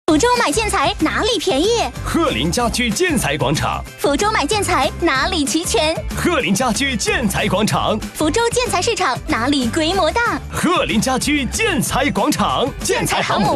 福州买建材哪里便宜？ 鹤林家居建材广场。 福州买建材哪里齐全？ 鹤林家居建材广场。 福州建材市场哪里规模大？ 鹤林家居建材广场。 建材航母